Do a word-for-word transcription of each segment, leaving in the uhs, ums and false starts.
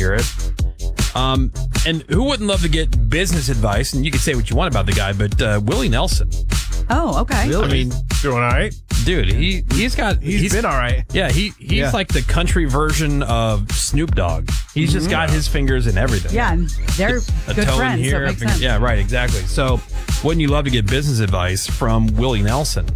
hear it. Um, and who wouldn't love to get business advice? And you can say what you want about the guy, but uh, Willie Nelson. Oh, okay. I mean, doing all right, dude. He he's got he's, he's been all right. Yeah, he he's yeah. like the country version of Snoop Dogg. He's just got his fingers in everything. Yeah, and they're a good toe friends, in here, so it makes finger- sense. Yeah, right, exactly. So, wouldn't you love to get business advice from Willie Nelson?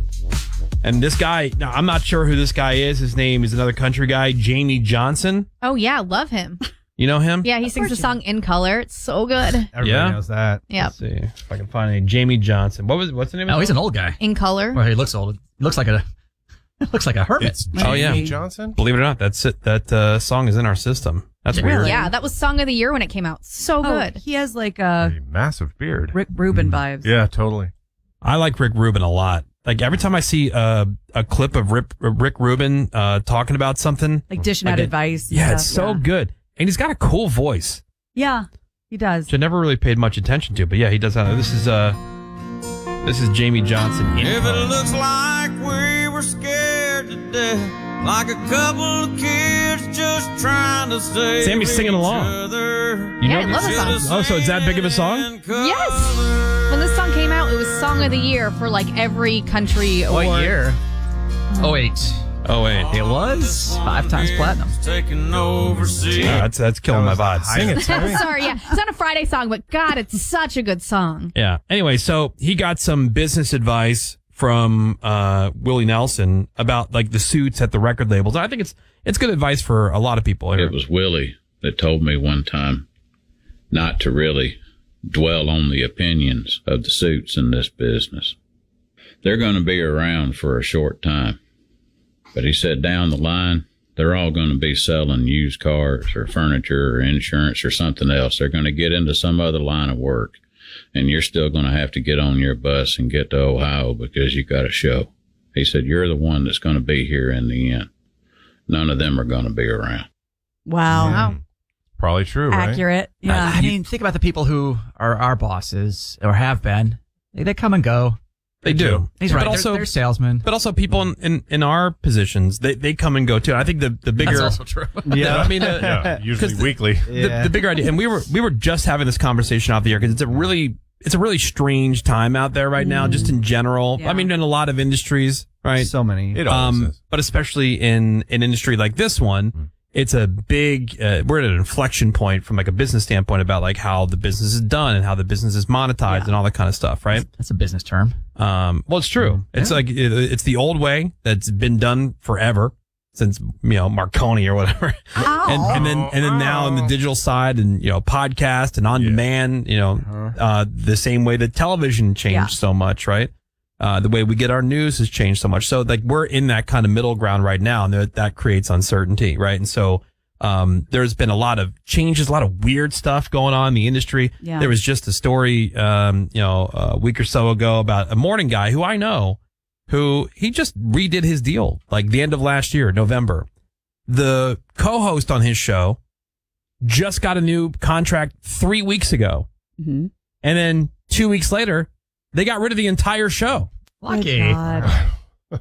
And this guy, now I'm not sure who this guy is. His name is another country guy, Jamie Johnson. Oh, yeah, love him. You know him? Yeah, he sings the song In Color. It's so good. Everybody Yeah? knows that. Yeah. Let's see if I can find any. Jamie Johnson. What was what's the name of Oh, his he's an song? old guy. In Color. Well, he looks old. He looks like a looks like a hermit. It's Oh, yeah. Jamie Johnson. Believe it or not, that's it. That uh, song is in our system. That's Really? weird. Yeah, that was Song of the Year when it came out. So Oh, good. he has like a A massive beard. Rick Rubin vibes. Yeah, totally. I like Rick Rubin a lot. Like every time I see uh, a clip of Rick, Rick Rubin uh, talking about something, Like dishing I out get- advice. and yeah, it's stuff, so yeah. good, and he's got a cool voice, Yeah, he does. which I never really paid much attention to. But yeah, he does. Have, this is uh, this is Jamie Johnson. In If Color. it looks like we were scared to death, like a couple of kids just trying to save Sammy's singing each along. other. You Yeah, know I love this- the song. Oh, so it's that big of a song? Yes. When this song came out, it was Song of the Year for like every country award. What year? Oh wait, Oh wait, it was five times platinum. Taking over, see. Yeah, that's that's killing my vibe. Sing it, Sammy. Sorry, yeah. It's not a Friday song, but God, it's such a good song. Yeah. Anyway, so he got some business advice from uh, Willie Nelson about like the suits at the record labels. I think it's it's good advice for a lot of people. It was Willie that told me one time not to really dwell on the opinions of the suits in this business. They're going to be around for a short time. But he said down the line, they're all going to be selling used cars or furniture or insurance or something else. They're going to get into some other line of work. And you're still going to have to get on your bus and get to Ohio because you got a show. He said, you're the one that's going to be here in the end. None of them are going to be around. Wow. Wow. Probably true, right? Accurate. Yeah. I mean, think about the people who are our bosses or have been. They, they come and go. They do. He's But right. also- they're, they're salesmen. But also people in, in, in our positions, they, they come and go too. I think the, the bigger, That's also true. yeah, I mean, uh, Yeah, usually 'cause the- weekly. the, the bigger idea, and we were we were just having this conversation off the air because it's a really it's a really strange time out there right now, just in general. Yeah. I mean, in a lot of industries, right? So many. It always Um, is. but especially in an industry like this one, it's a big. Uh, we're at an inflection point from like a business standpoint about like how the business is done and how the business is monetized Yeah. and all that kind of stuff, right? That's a business term. Um, well, it's true. It's like it, it's the old way that's been done forever since you know Marconi or whatever, and, and then and then now on the digital side and you know podcast and on demand, you know, uh, the same way that television changed Yeah. so much, right? Uh, the way we get our news has changed so much. So like we're in that kind of middle ground right now, and that, that creates uncertainty, right? And so um, there's been a lot of changes, a lot of weird stuff going on in the industry. Yeah. There was just a story, um, you know, a week or so ago about a morning guy who I know, who he just redid his deal like the end of last year, November. The co-host on his show just got a new contract three weeks ago. Mm-hmm. And then two weeks later, they got rid of the entire show. Lucky. Oh, God.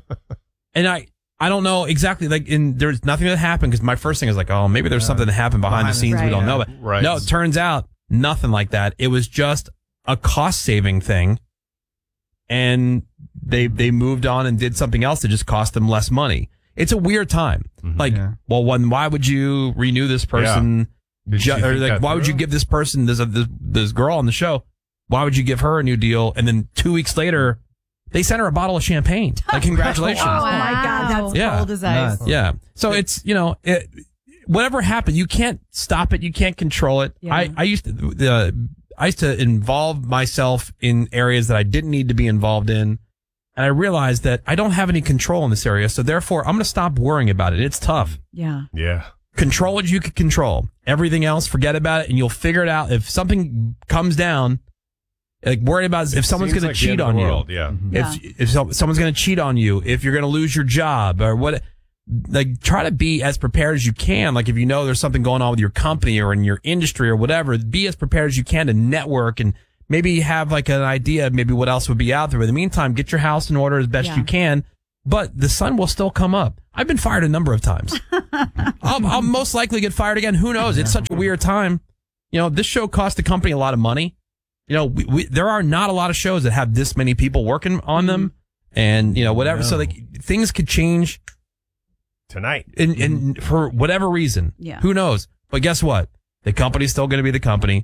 And I, I don't know exactly, like, in, there's nothing that happened because my first thing is like, oh, maybe there's something that happened behind, behind the the- scenes we Right. don't know about. Right. No, it turns out nothing like that. It was just a cost saving thing. And they, they moved on and did something else that just cost them less money. It's a weird time. Like, Yeah. well, one, why would you renew this person? Did Ju- you or think like, that why would you through? give this person, this, uh, this, this girl on the show, why would you give her a new deal? And then two weeks later, they sent her a bottle of champagne. Like, congratulations. Oh, my God. That's Yeah. cold as ice. Nuts. Yeah. So it's, you know, it, whatever happened, you can't stop it. You can't control it. Yeah. I, I used to, the, I used to involve myself in areas that I didn't need to be involved in. And I realized that I don't have any control in this area. So therefore, I'm going to stop worrying about it. It's tough. Yeah. Yeah. Control what you can control. Everything else, forget about it, and you'll figure it out. If something comes down, like worry about if It someone's seems going like to the cheat end of on the you. world, Yeah. Yeah. If if so, someone's going to cheat on you, if you're going to lose your job or what, like try to be as prepared as you can. Like if you know there's something going on with your company or in your industry or whatever, be as prepared as you can to network and maybe have like an idea of maybe what else would be out there. In the meantime, get your house in order as best Yeah. you can. but the sun will still come up. I've been fired a number of times. I'll, I'll most likely get fired again. Who knows? It's such a weird time. You know, this show cost the company a lot of money. You know, we, we, there are not a lot of shows that have this many people working on them, and you know, whatever. So like, things could change tonight, and, and for whatever reason. Yeah. Who knows? But guess what? The company's still going to be the company.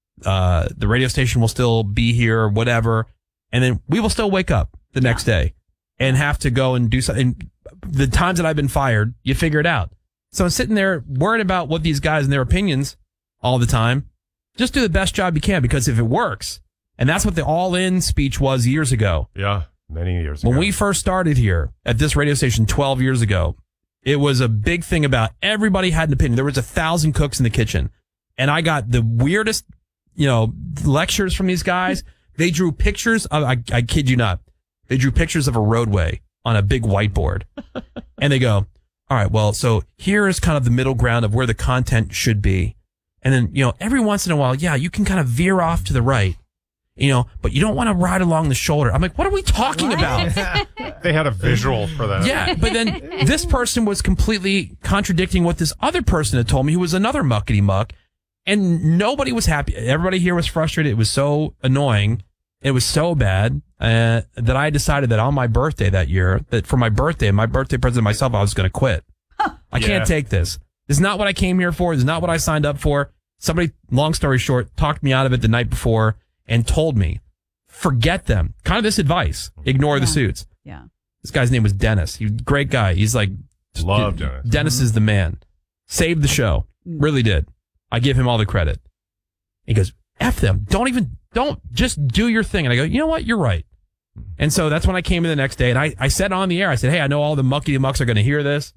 Uh, the radio station will still be here, or whatever, and then we will still wake up the next day and have to go and do something. The times that I've been fired, you figure it out. So I'm sitting there worried about what these guys and their opinions all the time. Just do the best job you can, because if it works, and that's what the all-in speech was years ago. Yeah, many years ago. When we first started here at this radio station twelve years ago, it was a big thing about everybody had an opinion. There was a thousand cooks in the kitchen, and I got the weirdest, you know, lectures from these guys. They drew pictures of, I, I kid you not, they drew pictures of a roadway on a big whiteboard, and they go, all right, well, so here is kind of the middle ground of where the content should be. And then, you know, every once in a while, yeah, you can kind of veer off to the right, you know, but you don't want to ride along the shoulder. I'm like, what are we talking about? They had a visual for that. Yeah, but then this person was completely contradicting what this other person had told me, who was another muckety muck, and nobody was happy. Everybody here was frustrated. It was so annoying. It was so bad uh, that I decided that on my birthday that year, that for my birthday, my birthday present to myself, I was going to quit. I Yeah. can't take this. This is not what I came here for. This is not what I signed up for. Somebody, long story short, talked me out of it the night before and told me, forget them. Kind of this advice. Ignore the suits. Yeah. This guy's name was Dennis. He's a great guy. He's like, Love Dennis. Dennis is the man. Saved the show. Really did. I give him all the credit. He goes, F them. Don't even, don't, just do your thing. And I go, you know what? You're right. And so that's when I came in the next day, and I, I said on the air, I said, hey, I know all the muckety mucks are going to hear this,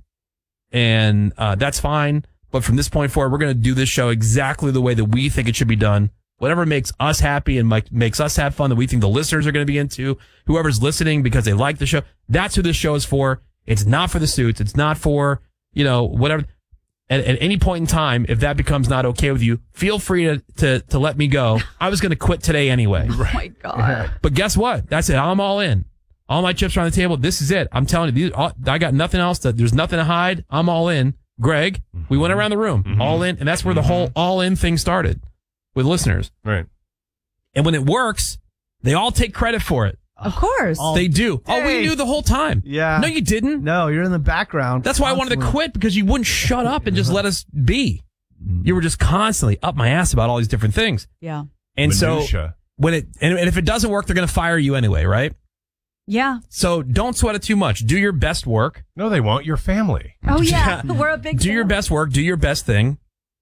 and uh, that's fine. But from this point forward, we're going to do this show exactly the way that we think it should be done. Whatever makes us happy and make, makes us have fun, that we think the listeners are going to be into, whoever's listening because they like the show, that's who this show is for. It's not for the suits. It's not for, you know, whatever. At, at any point in time, if that becomes not okay with you, feel free to, to, to let me go. I was going to quit today anyway. Oh my God. But guess what? That's it. I'm all in. All my chips are on the table. This is it. I'm telling you, these, all, I got nothing else. To, there's nothing to hide. I'm all in. Greg, we went around the room, Mm-hmm. all in. And that's where the whole all in thing started with listeners. Right. And when it works, they all take credit for it. Of course. They do. Oh, we Hey. knew the whole time. Yeah. No, you didn't. No, you're in the background. That's why I wanted to constantly. quit, because you wouldn't shut up and just let us be. You were just constantly up my ass about all these different things. Yeah. And so Minutia. when it, and, and if it doesn't work, they're going to fire you anyway, right? Yeah. So don't sweat it too much. Do your best work. No, they won't. Your family. Oh, yeah. We're a big Do your family. best work. Do your best thing.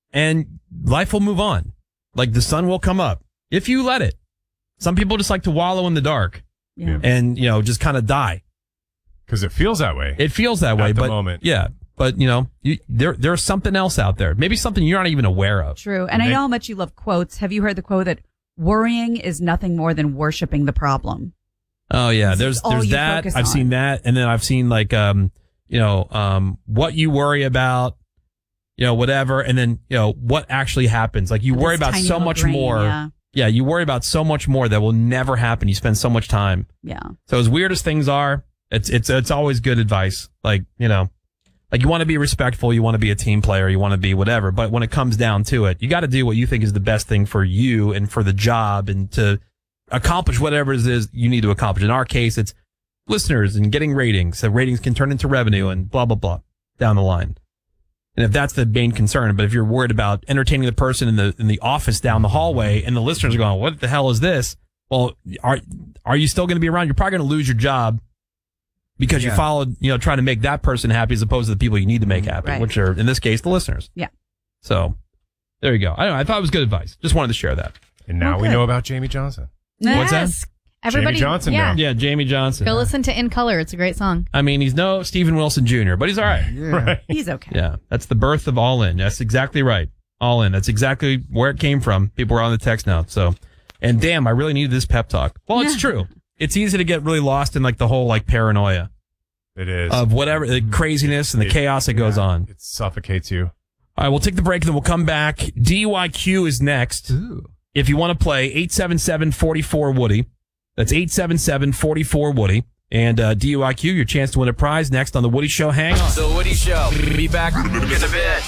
And life will move on. Like the sun will come up if you let it. Some people just like to wallow in the dark Yeah. and, you know, just kind of die. Because it feels that way. It feels that way, At the but moment. yeah, but you know, you, there, there's something else out there. Maybe something you're not even aware of. True. And I They- know how much you love quotes. Have you heard the quote that worrying is nothing more than worshiping the problem? Oh yeah, This there's is all there's you that. focus I've on. seen that, and then I've seen like um you know um what you worry about, you know whatever, and then you know what actually happens. Like you This worry about tiny so little much grain, more. Yeah. Yeah, you worry about so much more that will never happen. You spend so much time. Yeah. So as weird as things are, it's it's it's always good advice. Like you know, like you want to be respectful, you want to be a team player, you want to be whatever. But when it comes down to it, you got to do what you think is the best thing for you and for the job and to accomplish whatever it is you need to accomplish. In our case, it's listeners and getting ratings. So ratings can turn into revenue and blah, blah, blah down the line. And if that's the main concern, but if you're worried about entertaining the person in the, in the office down the hallway and the listeners are going, what the hell is this? Well, are, are you still going to be around? You're probably going to lose your job because you Yeah. followed, you know, trying to make that person happy as opposed to the people you need to make happy, Right. which are in this case, the listeners. Yeah. So there you go. I don't know. I thought it was good advice. Just wanted to share that. And now we Okay. know about Jamie Johnson. What's that? Yes. Everybody, Jamie Johnson yeah. now. Yeah. Jamie Johnson. Go listen to In Color. It's a great song. I mean, he's no Stephen Wilson Junior, but he's all right. Yeah. Right. He's okay. Yeah, that's the birth of All In. That's exactly right. All In. That's exactly where it came from. People are on the text now. So, and damn, I really needed this pep talk. Well, it's true. It's easy to get really lost in like the whole like paranoia It is. of whatever the craziness and the It- chaos that goes yeah, on. It suffocates you. All right, we'll take the break and then we'll come back. D Y Q is next. If you want to play, eight seven seven, four four, Woody. That's eight seven seven, four four, Woody. and uh, D U I Q, your chance to win a prize next on The Woody Show. Hang on. The Woody Show. Be back in a bit.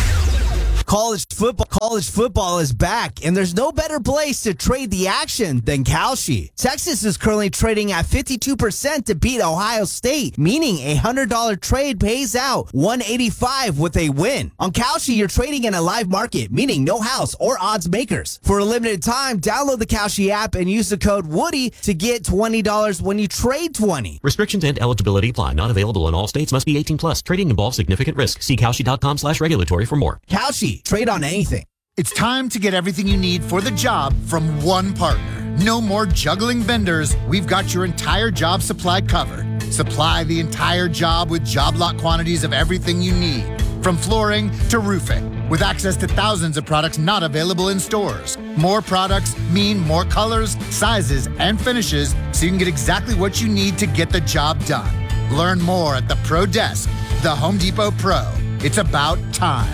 College football, college football is back, and there's no better place to trade the action than Kalshi. Texas is currently trading at fifty-two percent to beat Ohio State, meaning a one hundred dollars trade pays out one hundred eighty-five dollars with a win. On Kalshi, you're trading in a live market, meaning no house or odds makers. For a limited time, download the Kalshi app and use the code Woody to get twenty dollars when you trade twenty dollars. Restrictions and eligibility apply. Not available in all states. Must be eighteen plus. Trading involves significant risk. See Kalshi.com slash regulatory for more. Kalshi. Trade on anything. It's time to get everything you need for the job from one partner. No more juggling vendors. We've got your entire job supply covered. Supply the entire job with job lot quantities of everything you need, from flooring to roofing, with access to thousands of products not available in stores. More products mean more colors, sizes, and finishes, so you can get exactly what you need to get the job done. Learn more at the Pro Desk, the Home Depot Pro. It's about time.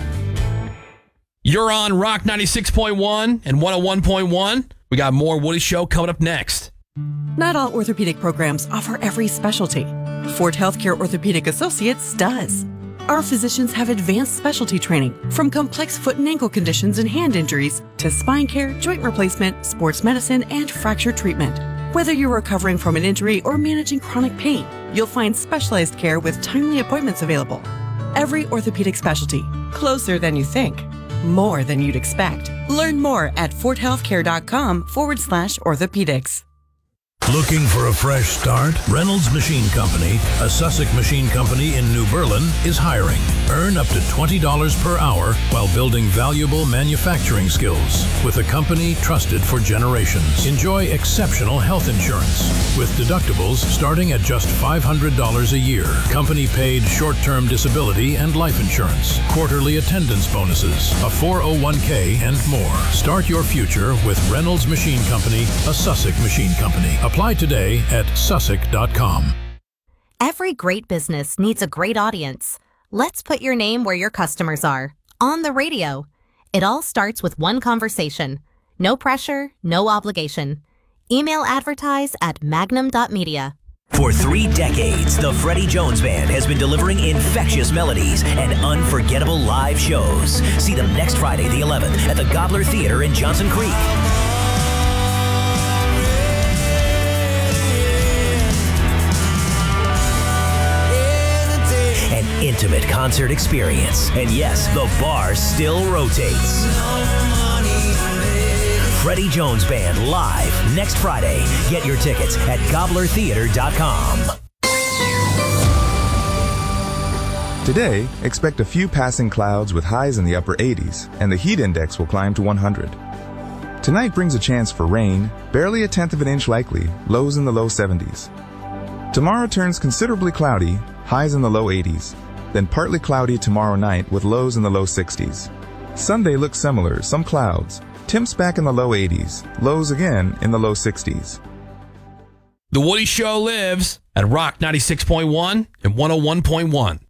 You're on Rock ninety-six point one and one oh one point one. We got more Woody Show coming up next. Not all orthopedic programs offer every specialty. Ford Healthcare Orthopedic Associates does. Our physicians have advanced specialty training, from complex foot and ankle conditions and hand injuries to spine care, joint replacement, sports medicine, and fracture treatment. Whether you're recovering from an injury or managing chronic pain, you'll find specialized care with timely appointments available. Every orthopedic specialty, closer than you think. More than you'd expect. Learn more at fordhealthcare.com forward slash orthopedics. Looking for a fresh start? Reynolds Machine Company, a Sussex machine company in New Berlin, is hiring. Earn up to twenty dollars per hour while building valuable manufacturing skills with a company trusted for generations. Enjoy exceptional health insurance with deductibles starting at just five hundred dollars a year. Company paid short-term disability and life insurance, quarterly attendance bonuses, a four oh one k, and more. Start your future with Reynolds Machine Company, a Sussex machine company. Apply today at sussex dot com. Every great business needs a great audience. Let's put your name where your customers are. On the radio. It all starts with one conversation. No pressure, no obligation. Email advertise at magnum dot media. For three decades, the Freddie Jones Band has been delivering infectious melodies and unforgettable live shows. See them next Friday the eleventh at the Gobbler Theater in Johnson Creek. An intimate concert experience. And yes, the bar still rotates. Freddie Jones Band live next Friday. Get your tickets at gobbler theater dot com. Today, expect a few passing clouds with highs in the upper eighties, and the heat index will climb to one hundred. Tonight brings a chance for rain, barely a tenth of an inch likely, lows in the low seventies. Tomorrow turns considerably cloudy, highs in the low eighties, then partly cloudy tomorrow night with lows in the low sixties. Sunday looks similar, some clouds, temps back in the low eighties, lows again in the low sixties. The Woody Show lives at Rock ninety-six point one and one oh one point one.